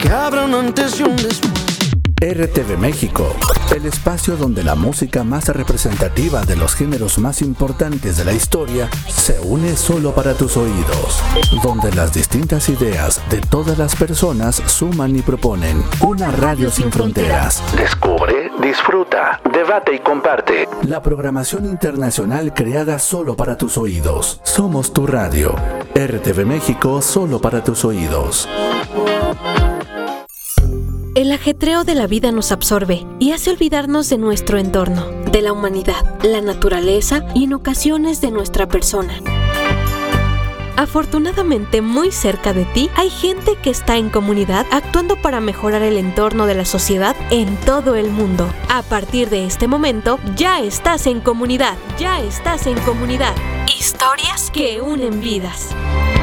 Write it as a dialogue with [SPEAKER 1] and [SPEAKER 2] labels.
[SPEAKER 1] que habrá un antes y un después.
[SPEAKER 2] RTV México, el espacio donde la música más representativa de los géneros más importantes de la historia se une solo para tus oídos, donde las distintas ideas de todas las personas suman y proponen una radio sin fronteras. Descubre, disfruta, debate y comparte. La programación internacional creada solo para tus oídos. Somos tu radio. RTV México, solo para tus oídos.
[SPEAKER 3] El ajetreo de la vida nos absorbe y hace olvidarnos de nuestro entorno, de la humanidad, la naturaleza y en ocasiones de nuestra persona. Afortunadamente, muy cerca de ti hay gente que está en comunidad actuando para mejorar el entorno de la sociedad en todo el mundo. A partir de este momento, ya estás en comunidad. Ya estás en comunidad. Historias que unen vidas.